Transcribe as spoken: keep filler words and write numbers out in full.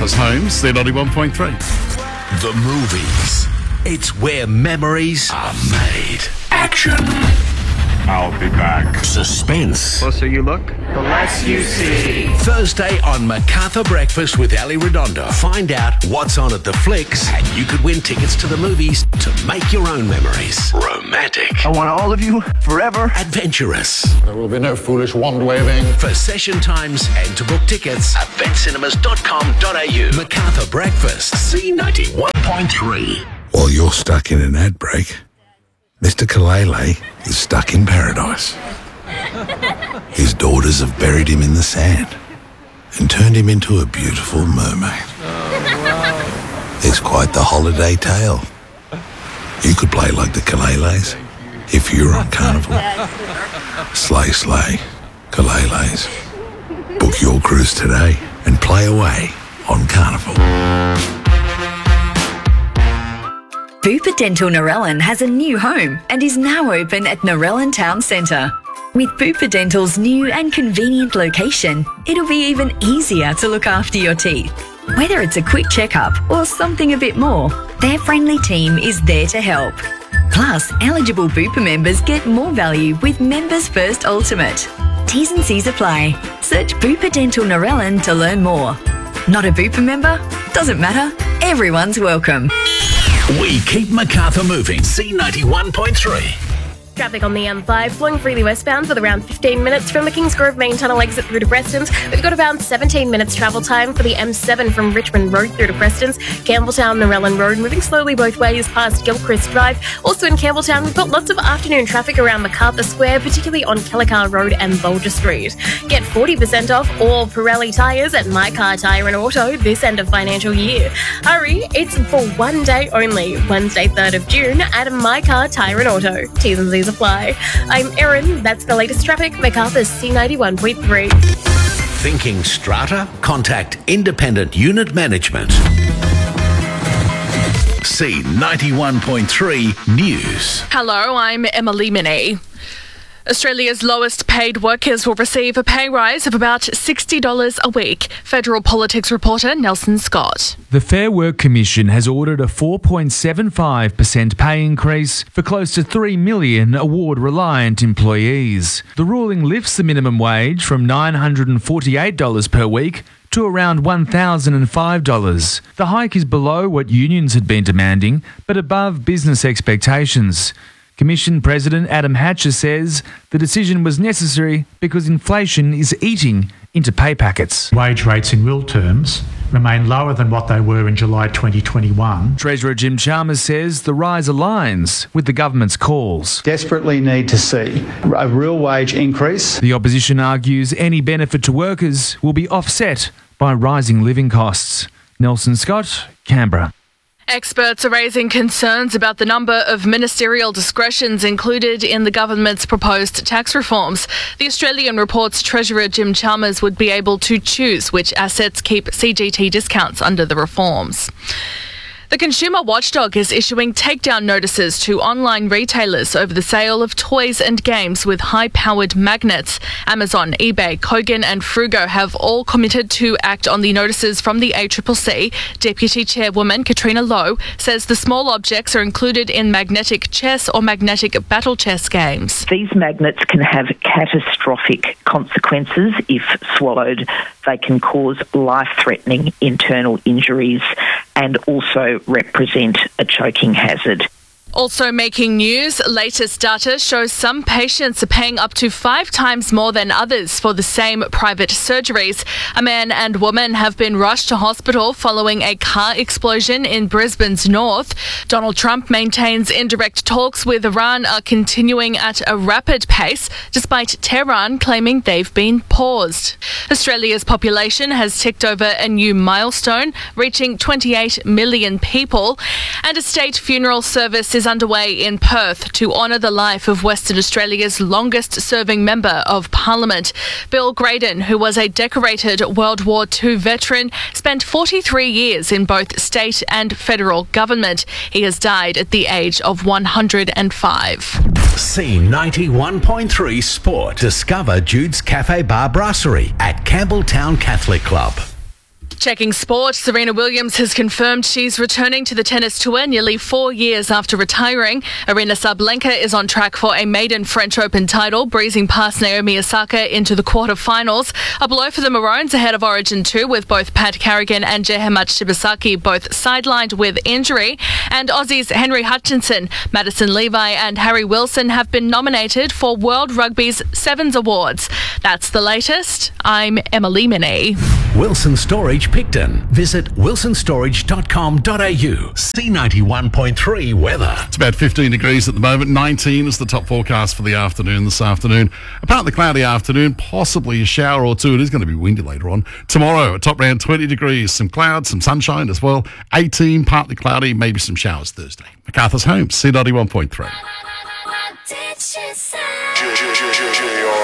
Bathurst Homes, they're ninety-one point three. The movies. It's where memories are made. Action. I'll be back. Suspense. The closer you look, the less you see. Thursday on MacArthur Breakfast with Ali Redondo. Find out what's on at the flicks, and you could win tickets to the movies to make your own memories. Romantic. I want all of you forever. Adventurous. There will be no foolish wand-waving. For session times and to book tickets, event cinemas dot com dot a u. MacArthur Breakfast, C ninety-one point three. While you're stuck in an ad break, Mister Kalele is stuck in paradise. His daughters have buried him in the sand and turned him into a beautiful mermaid. Oh, wow. It's quite the holiday tale. You could play like the Kaleles if you're on Carnival. Slay, slay, Kaleles. Book your cruise today and play away on Carnival. Bupa Dental Narellan has a new home and is now open at Narellan Town Centre. With Bupa Dental's new and convenient location, it'll be even easier to look after your teeth. Whether it's a quick checkup or something a bit more, their friendly team is there to help. Plus, eligible Bupa members get more value with Members First Ultimate. T's and C's apply. Search Bupa Dental Narellan to learn more. Not a Bupa member? Doesn't matter. Everyone's welcome. We keep MacArthur moving. C ninety-one point three. Traffic on the M five flowing freely westbound with around fifteen minutes from the Kingsgrove main tunnel exit through to Prestons. We've got around seventeen minutes travel time for the M seven from Richmond Road through to Prestons. Campbelltown, Narellan Road moving slowly both ways past Gilchrist Drive. Also in Campbelltown, we've got lots of afternoon traffic around MacArthur Square, particularly on Kellicar Road and Bolger Street. Get forty percent off all Pirelli tyres at My Car Tyre and Auto this end of financial year. Hurry, it's for one day only, Wednesday third of June at My Car Tyre and Auto. T's and C's apply. I'm Erin. That's the latest traffic. MacArthur's C ninety-one point three. Thinking strata? Contact Independent Unit Management. C ninety-one point three News. Hello, I'm Emily Minnie. Australia's lowest paid workers will receive a pay rise of about sixty dollars a week. Federal politics reporter Nelson Scott. The Fair Work Commission has ordered a four point seven five percent pay increase for close to three million award-reliant employees. The ruling lifts the minimum wage from nine hundred forty-eight dollars per week to around one thousand five dollars. The hike is below what unions had been demanding, but above business expectations. Commission President Adam Hatcher says the decision was necessary because inflation is eating into pay packets. Wage rates in real terms remain lower than what they were in July twenty twenty-one. Treasurer Jim Chalmers says the rise aligns with the government's calls. Desperately need to see a real wage increase. The opposition argues any benefit to workers will be offset by rising living costs. Nelson Scott, Canberra. Experts are raising concerns about the number of ministerial discretions included in the government's proposed tax reforms. The Australian reports Treasurer Jim Chalmers would be able to choose which assets keep C G T discounts under the reforms. The consumer watchdog is issuing takedown notices to online retailers over the sale of toys and games with high-powered magnets. Amazon, eBay, Kogan and Frugo have all committed to act on the notices from the A C C C. Deputy Chairwoman Katrina Lowe says the small objects are included in magnetic chess or magnetic battle chess games. These magnets can have catastrophic consequences if swallowed. They can cause life-threatening internal injuries and also represent a choking hazard. Also making news, latest data shows some patients are paying up to five times more than others for the same private surgeries. A man and woman have been rushed to hospital following a car explosion in Brisbane's north. Donald Trump maintains indirect talks with Iran are continuing at a rapid pace, despite Tehran claiming they've been paused. Australia's population has ticked over a new milestone, reaching twenty-eight million people, and a state funeral service is underway in Perth to honour the life of Western Australia's longest-serving Member of Parliament. Bill Graydon, who was a decorated World War Two veteran, spent forty-three years in both state and federal government. He has died at the age of one hundred five. C ninety-one point three Sport. Discover Jude's Cafe Bar Brasserie at Campbelltown Catholic Club. Checking sport, Serena Williams has confirmed she's returning to the tennis tour nearly four years after retiring. Aryna Sabalenka is on track for a maiden French Open title, breezing past Naomi Osaka into the quarterfinals. A blow for the Maroons ahead of Origin two, with both Pat Carrigan and Jehemat Shibasaki both sidelined with injury. And Aussies Henry Hutchinson, Madison Levi and Harry Wilson have been nominated for World Rugby's Sevens Awards. That's the latest. I'm Emily Minnie. Wilson Storage Picton. Visit wilson storage dot com dot a u. C ninety-one point three weather. It's about fifteen degrees at the moment. nineteen is the top forecast for the afternoon this afternoon. A partly cloudy afternoon, possibly a shower or two. It is going to be windy later on. Tomorrow, top round twenty degrees. Some clouds, some sunshine as well. eighteen, partly cloudy, maybe some showers Thursday. MacArthur's Homes, C ninety-one point three.